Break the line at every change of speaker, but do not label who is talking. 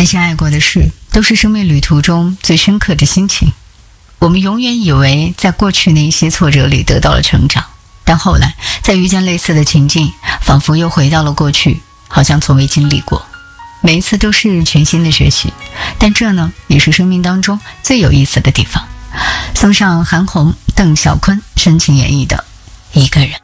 那些爱过的事，都是生命旅途中最深刻的心情。我们永远以为在过去那些挫折里得到了成长，但后来再遇见类似的情境，仿佛又回到了过去，好像从未经历过。每一次都是全新的学习，但这呢，也是生命当中最有意思的地方。送上韩红、邓小坤深情演绎的《一个人》。